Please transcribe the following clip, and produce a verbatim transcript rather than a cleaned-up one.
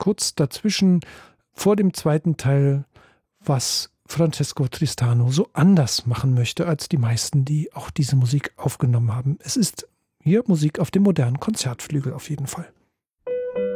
kurz dazwischen vor dem zweiten Teil, was Francesco Tristano so anders machen möchte als die meisten, die auch diese Musik aufgenommen haben. Es ist hier Musik auf dem modernen Konzertflügel auf jeden Fall.